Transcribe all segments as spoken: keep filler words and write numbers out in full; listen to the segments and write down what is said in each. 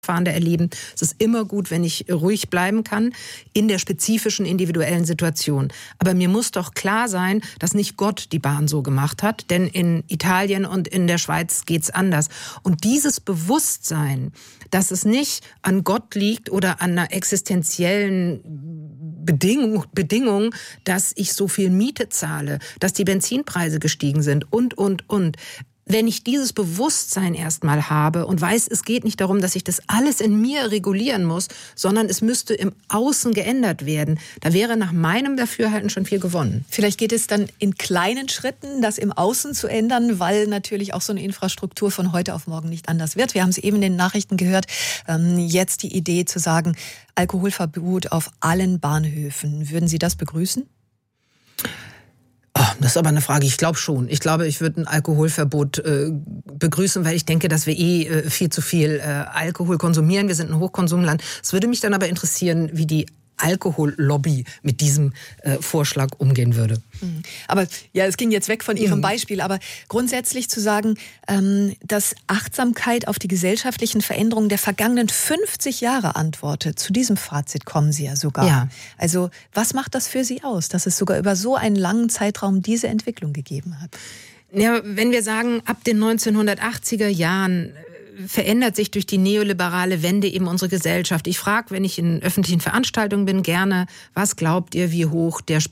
Fahrradfahrende erleben. Es ist immer gut, wenn ich ruhig bleiben kann in der spezifischen individuellen Situation. Aber mir muss doch klar sein, dass nicht Gott die Bahn so gemacht hat, denn in Italien und in der Schweiz geht's anders. Und dieses Bewusstsein, dass es nicht an Gott liegt oder an einer existenziellen Bedingung, Bedingung, dass ich so viel Miete zahle, dass die Benzinpreise gestiegen sind und, und, und. Wenn ich dieses Bewusstsein erstmal habe und weiß, es geht nicht darum, dass ich das alles in mir regulieren muss, sondern es müsste im Außen geändert werden, da wäre nach meinem Dafürhalten schon viel gewonnen. Vielleicht geht es dann in kleinen Schritten, das im Außen zu ändern, weil natürlich auch so eine Infrastruktur von heute auf morgen nicht anders wird. Wir haben es eben in den Nachrichten gehört, ähm, jetzt die Idee zu sagen, Alkoholverbot auf allen Bahnhöfen. Würden Sie das begrüßen? Oh, das ist aber eine Frage, ich glaube schon. Ich glaube, ich würde ein Alkoholverbot äh, begrüßen, weil ich denke, dass wir eh äh, viel zu viel äh, Alkohol konsumieren. Wir sind ein Hochkonsumland. Es würde mich dann aber interessieren, wie die Alkohollobby mit diesem äh, Vorschlag umgehen würde. Aber ja, es ging jetzt weg von Ihrem mhm. Beispiel, aber grundsätzlich zu sagen, ähm, dass Achtsamkeit auf die gesellschaftlichen Veränderungen der vergangenen fünfzig Jahre antwortet, zu diesem Fazit kommen Sie ja sogar. Ja. Also was macht das für Sie aus, dass es sogar über so einen langen Zeitraum diese Entwicklung gegeben hat? Ja, wenn wir sagen, ab den neunzehnhundertachtziger Jahren verändert sich durch die neoliberale Wende eben unsere Gesellschaft. Ich frage, wenn ich in öffentlichen Veranstaltungen bin, gerne, was glaubt ihr, wie hoch der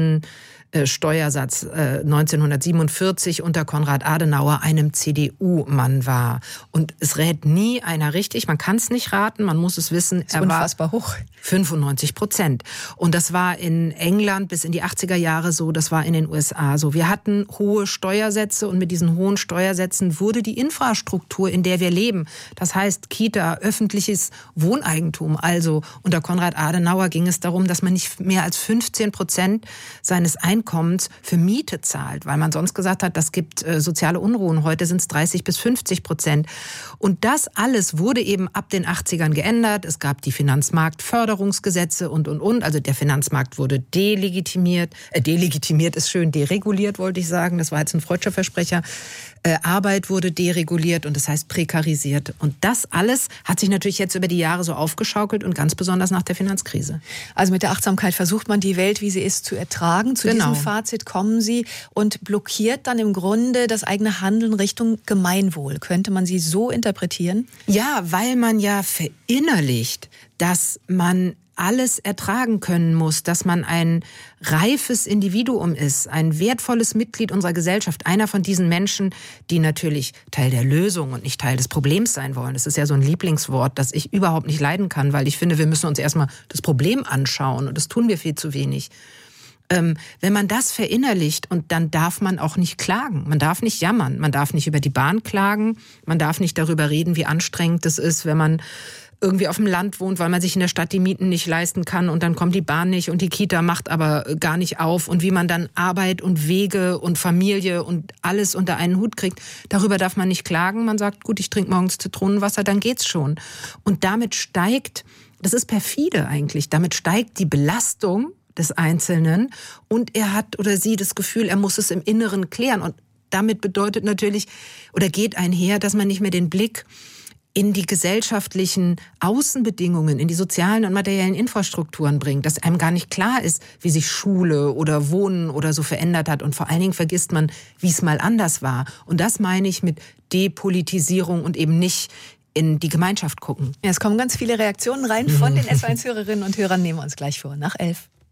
Spitzensteuersatz neunzehnhundertsiebenundvierzig unter Konrad Adenauer, einem C D U-Mann war? Und es rät nie einer richtig, man kann es nicht raten, man muss es wissen. Das ist er unfassbar war hoch. fünfundneunzig Prozent. Und das war in England bis in die achtziger Jahre so, das war in den U S A so. Wir hatten hohe Steuersätze und mit diesen hohen Steuersätzen wurde die Infrastruktur, in der wir leben, das heißt Kita, öffentliches Wohneigentum, also unter Konrad Adenauer ging es darum, dass man nicht mehr als fünfzehn Prozent seines Einkommens für Miete zahlt, weil man sonst gesagt hat, das gibt äh, soziale Unruhen. Heute sind es dreißig bis fünfzig Prozent. Und das alles wurde eben ab den achtzigern geändert. Es gab die Finanzmarktförderungsgesetze und, und, und. Also der Finanzmarkt wurde delegitimiert. Äh, delegitimiert ist schön, dereguliert, wollte ich sagen. Das war jetzt ein freudscher Versprecher. Äh, Arbeit wurde dereguliert und das heißt prekarisiert. Und das alles hat sich natürlich jetzt über die Jahre so aufgeschaukelt und ganz besonders nach der Finanzkrise. Also mit der Achtsamkeit versucht man die Welt, wie sie ist, zu ertragen. Zu genau. diesem Fazit kommen Sie und blockiert dann im Grunde das eigene Handeln Richtung Gemeinwohl. Könnte man Sie so interpretieren? Ja, weil man ja verinnerlicht, dass man alles ertragen können muss, dass man ein reifes Individuum ist, ein wertvolles Mitglied unserer Gesellschaft, einer von diesen Menschen, die natürlich Teil der Lösung und nicht Teil des Problems sein wollen. Das ist ja so ein Lieblingswort, das ich überhaupt nicht leiden kann, weil ich finde, wir müssen uns erstmal das Problem anschauen und das tun wir viel zu wenig. Ähm, wenn man das verinnerlicht, und dann darf man auch nicht klagen, man darf nicht jammern, man darf nicht über die Bahn klagen, man darf nicht darüber reden, wie anstrengend es ist, wenn man irgendwie auf dem Land wohnt, weil man sich in der Stadt die Mieten nicht leisten kann und dann kommt die Bahn nicht und die Kita macht aber gar nicht auf und wie man dann Arbeit und Wege und Familie und alles unter einen Hut kriegt, darüber darf man nicht klagen. Man sagt, gut, ich trinke morgens Zitronenwasser, dann geht's schon. Und damit steigt, das ist perfide eigentlich, damit steigt die Belastung des Einzelnen und er hat oder sie das Gefühl, er muss es im Inneren klären und damit bedeutet natürlich oder geht einher, dass man nicht mehr den Blick in die gesellschaftlichen Außenbedingungen, in die sozialen und materiellen Infrastrukturen bringt, dass einem gar nicht klar ist, wie sich Schule oder Wohnen oder so verändert hat. Und vor allen Dingen vergisst man, wie es mal anders war. Und das meine ich mit Depolitisierung und eben nicht in die Gemeinschaft gucken. Ja, es kommen ganz viele Reaktionen rein von den S eins Hörerinnen und Hörern. Nehmen wir uns gleich vor, nach elf.